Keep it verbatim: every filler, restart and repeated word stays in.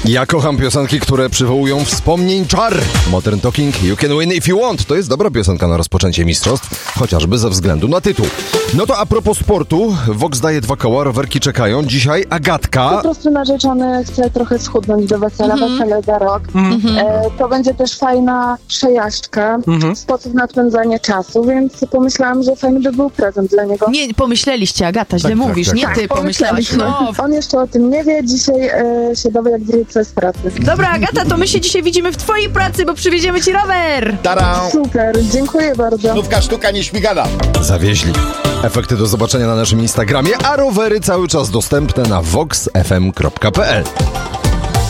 Ja kocham piosenki, które przywołują wspomnień czar. Modern Talking, You Can Win If You Want. To jest dobra piosenka na rozpoczęcie mistrzostw, chociażby ze względu na tytuł. No to a propos sportu, Vox daje dwa koła, rowerki czekają. Dzisiaj Agatka. Po prostu narzeczony chce trochę schudnąć do wesela, mm-hmm. wesele za rok. Mm-hmm. E, to będzie też fajna przejażdżka, mm-hmm. sposób na spędzanie czasu, więc pomyślałam, że fajny by był prezent dla niego. Nie, pomyśleliście, Agata, źle tak, mówisz, tak, nie tak. ty pomyślałaś. No. On jeszcze o tym nie wie, dzisiaj e, się dowie, jak wrócę z pracy. Dobra, Agata, to my się dzisiaj widzimy w twojej pracy, bo przywieziemy ci rower. Tada! Super, dziękuję bardzo. Nówka sztuka nieśmigana. Zawieźli. Efekty do zobaczenia na naszym Instagramie, a rowery cały czas dostępne na vox f m kropka p l.